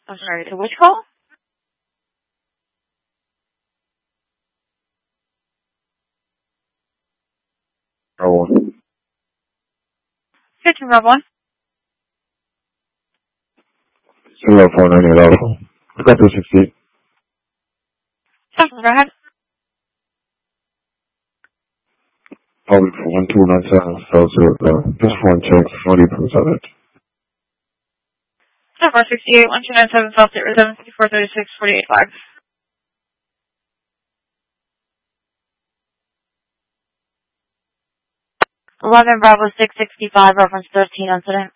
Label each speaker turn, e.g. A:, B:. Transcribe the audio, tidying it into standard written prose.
A: I'm sorry, to which call?
B: Bravo 1.
A: 15 Bravo 1.
B: 0498 Alpha. I got 260.
A: Go ahead.
B: Public for 1297 fell to just one check. What do you put on it?
A: 468, 1297, South 07, 5436, 485. 11 Bravo 665, reference 13 incident.